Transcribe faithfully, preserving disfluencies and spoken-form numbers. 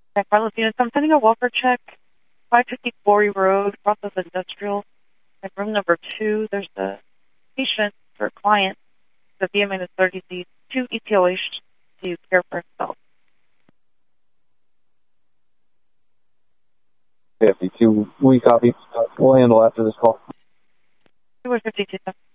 Hi, Carlos Units. I'm sending a welfare check, five fifty Quarry Road, Process Industrial, at room number two. There's a patient or a client, the B M I is thirty D, two E T L H to care for himself. fifty-two, we copy. We'll handle after this call. two fifty-two.